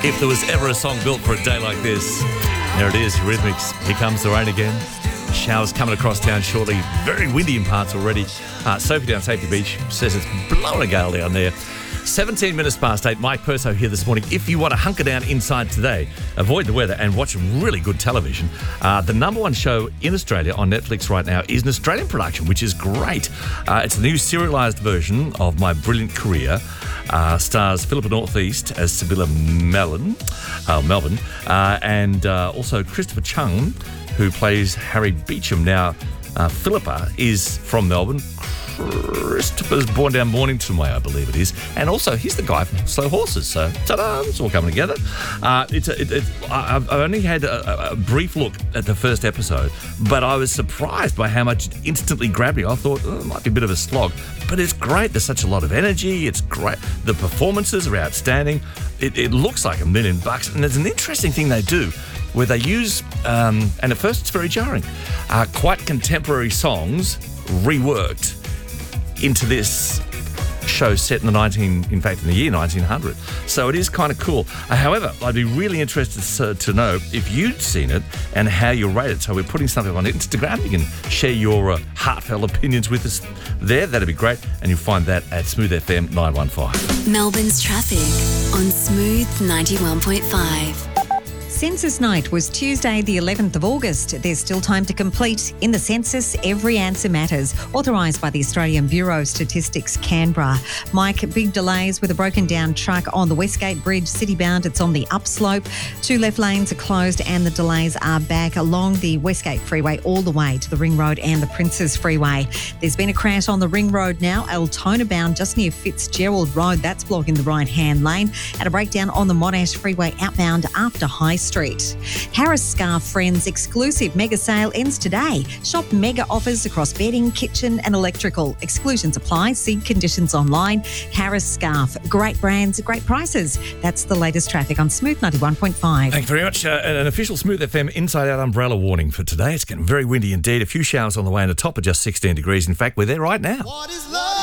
If there was ever a song built for a day like this, there it is, Eurythmics. Here comes the rain again. Showers coming across town shortly. Very windy in parts already. Sophie down Safety Beach says it's blowing a gale down there. 17 minutes past 8. Mike Perso here this morning. If you want to hunker down inside today, avoid the weather and watch really good television, the number one show in Australia on Netflix right now is an Australian production, which is great. It's a new serialised version of My Brilliant Career. Stars Philippa Northeast as Sibylla Melbourne, and also Christopher Chung, who plays Harry Beecham. Now, Philippa is from Melbourne. Christopher's born down Mornington Way, I believe it is. And also, he's the guy from Slow Horses. So, ta-da, it's all coming together. I've only had a brief look at the first episode, but I was surprised by how much it instantly grabbed me. I thought, it might be a bit of a slog. But it's great. There's such a lot of energy. It's great. The performances are outstanding. It looks like $1 million. And there's an interesting thing they do where they use, and at first it's very jarring, quite contemporary songs reworked into this show set in the year 1900. So it is kind of cool. However, I'd be really interested to know if you'd seen it and how you rate it. So we're putting something on Instagram. You can share your heartfelt opinions with us there. That'd be great. And you'll find that at Smooth FM 915. Melbourne's traffic on Smooth 91.5. Census night was Tuesday, the 11th of August. There's still time to complete. In the census, every answer matters. Authorised by the Australian Bureau of Statistics, Canberra. Mike, big delays with a broken down truck on the Westgate Bridge, city-bound. It's on the upslope. 2 left lanes are closed and the delays are back along the Westgate Freeway all the way to the Ring Road and the Princes Freeway. There's been a crash on the Ring Road now, Altona bound just near Fitzgerald Road. That's blocking the right-hand lane. And a breakdown on the Monash Freeway outbound after High Street. Harris Scarf Friends exclusive mega sale ends today. Shop mega offers across bedding, kitchen and electrical. Exclusions apply. See conditions online. Harris Scarf. Great brands, great prices. That's the latest traffic on Smooth 91.5. Thank you very much. An official Smooth FM inside-out umbrella warning for today. It's getting very windy indeed. A few showers on the way and a top of just 16 degrees. In fact, we're there right now. What is love?